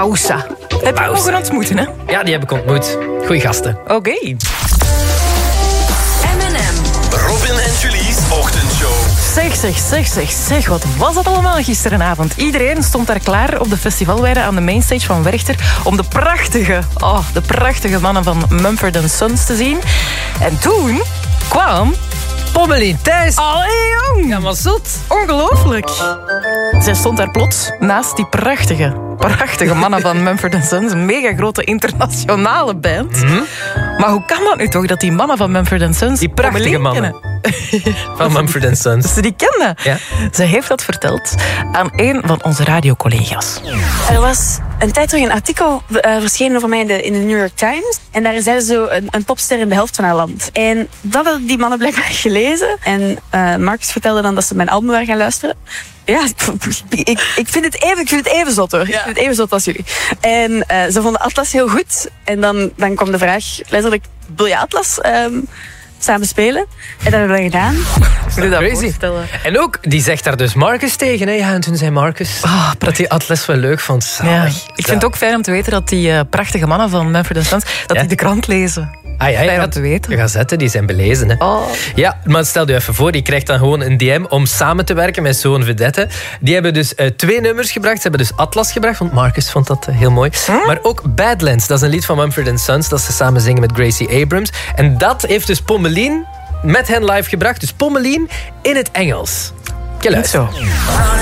Pausa. Heb je mogen ontmoeten, hè? Ja, die heb ik ontmoet. Goeie gasten. Oké. Robin en Julie's ochtendshow. Zeg. Wat was dat allemaal gisterenavond? Iedereen stond daar klaar op de festivalweide aan de mainstage van Werchter om de prachtige mannen van Mumford & Sons te zien. En toen kwam Pommelien Thijs. Allee, jong! Ja, maar zot. Ongelooflijk. Zij stond daar plots naast die prachtige mannen van Mumford & Sons. Een mega grote internationale band. Mm-hmm. Maar hoe kan dat nu toch, dat die mannen van Mumford & Sons... Die prachtige mannen van Mumford & Sons. Ze die kennen. Ja. Ze heeft dat verteld aan een van onze radiocollega's. Er was een tijd terug een artikel verschenen over mij in de New York Times. En daar zeiden ze een popster in de helft van haar land. En dat hadden die mannen blijkbaar gelezen. En Marcus vertelde dan dat ze mijn album waren gaan luisteren. Ja, ik vind het even zot, hoor. Ja. Ik vind het even zot als jullie. En ze vonden Atlas heel goed. En dan kwam de vraag, letterlijk, wil je Atlas samen spelen? En dat hebben we gedaan. Moet je dat Crazy. voorstellen? En ook, die zegt daar dus Marcus tegen. Hè? Ja, en toen zei Marcus dat hij Atlas wel leuk vond. Zalig. Ja. Ik vind het ook fijn om te weten dat die prachtige mannen van Mumford & Sons, dat die de krant lezen. Fijn om te weten. De gazetten, die zijn belezen. Hè. Oh. Ja, maar stel je even voor, die krijgt dan gewoon een DM om samen te werken met zo'n vedette. Die hebben dus 2 nummers gebracht. Ze hebben dus Atlas gebracht, want Marcus vond dat heel mooi. Maar ook Badlands, dat is een lied van Mumford & Sons, dat ze samen zingen met Gracie Abrams. En dat heeft dus Pommelien met hen live gebracht. Dus Pommelien in het Engels. Luister. Zo.